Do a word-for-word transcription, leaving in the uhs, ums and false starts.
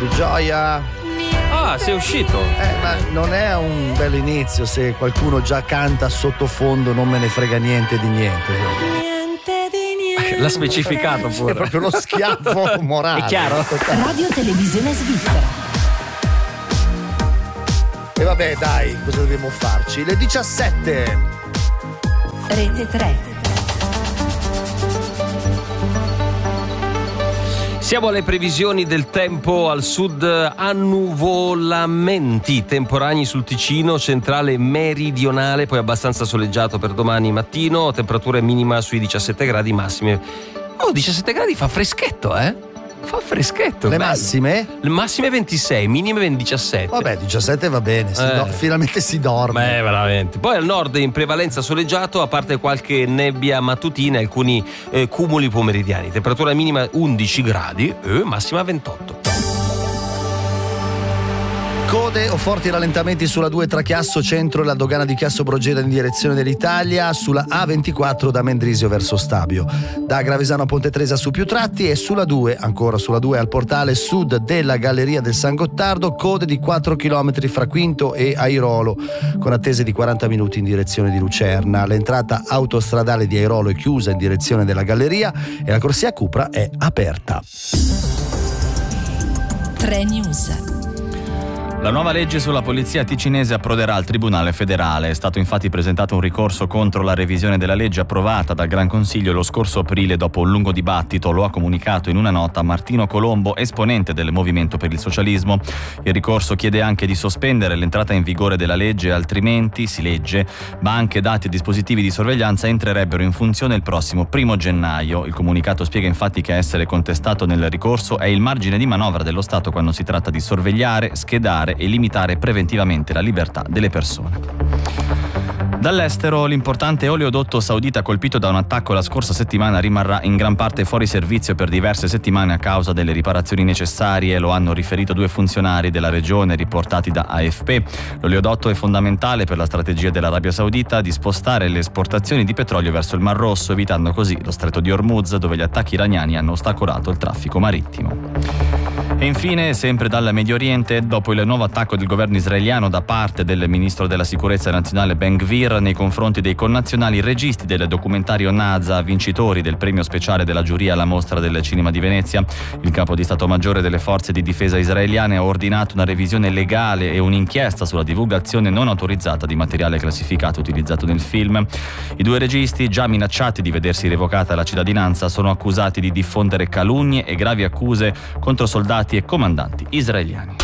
di gioia. Ah, sei uscito? Eh, ma non è un bel inizio se qualcuno già canta sottofondo non me ne frega niente di niente. Niente di niente. L'ha specificato pure. È proprio lo schiaffo morale. È chiaro? Radio Televisione Svizzera. E vabbè, dai, cosa dobbiamo farci? Le diciassette. Rete tre. Siamo alle previsioni del tempo al sud, annuvolamenti temporanei sul Ticino, centrale meridionale, poi abbastanza soleggiato per domani mattino, temperatura minima sui diciassette gradi, massime. Oh, diciassette gradi fa freschetto, eh? Fa freschetto. Le bello. massime? Le massime ventisei, minime diciassette. Vabbè, diciassette va bene, si Eh. do- finalmente si dorme. Beh, veramente. Poi al nord in prevalenza soleggiato, a parte qualche nebbia mattutina e alcuni eh, cumuli pomeridiani. Temperatura minima undici gradi e massima ventotto. Code o forti rallentamenti sulla due tra Chiasso Centro e la dogana di Chiasso Brogera in direzione dell'Italia, sulla A ventiquattro da Mendrisio verso Stabio, da Gravesano a Ponte Tresa su più tratti, e sulla due, ancora sulla due al portale sud della Galleria del San Gottardo, code di quattro chilometri fra Quinto e Airolo, con attese di quaranta minuti in direzione di Lucerna. L'entrata autostradale di Airolo è chiusa in direzione della Galleria e la corsia Cupra è aperta. tre News. La nuova legge sulla polizia ticinese approderà al Tribunale federale. È stato infatti presentato un ricorso contro la revisione della legge approvata dal Gran Consiglio lo scorso aprile dopo un lungo dibattito. Lo ha comunicato in una nota Martino Colombo, esponente del Movimento per il Socialismo. Il ricorso chiede anche di sospendere l'entrata in vigore della legge, altrimenti, si legge, banche, dati e dispositivi di sorveglianza entrerebbero in funzione il prossimo primo gennaio. Il comunicato spiega infatti che a essere contestato nel ricorso è il margine di manovra dello Stato quando si tratta di sorvegliare, schedare e limitare preventivamente la libertà delle persone. Dall'estero, l'importante oleodotto saudita colpito da un attacco la scorsa settimana rimarrà in gran parte fuori servizio per diverse settimane a causa delle riparazioni necessarie, lo hanno riferito due funzionari della regione riportati da A F P. L'oleodotto è fondamentale per la strategia dell'Arabia Saudita di spostare le esportazioni di petrolio verso il Mar Rosso, evitando così lo stretto di Hormuz, dove gli attacchi iraniani hanno ostacolato il traffico marittimo. E infine, sempre dal Medio Oriente, dopo il nuovo attacco del governo israeliano da parte del ministro della sicurezza nazionale Ben Gvir nei confronti dei connazionali registi del documentario Naza, vincitori del premio speciale della giuria alla Mostra del Cinema di Venezia, il capo di Stato Maggiore delle forze di difesa israeliane ha ordinato una revisione legale e un'inchiesta sulla divulgazione non autorizzata di materiale classificato utilizzato nel film. I due registi, già minacciati di vedersi revocata la cittadinanza, sono accusati di diffondere calunnie e gravi accuse contro soldati e comandanti israeliani.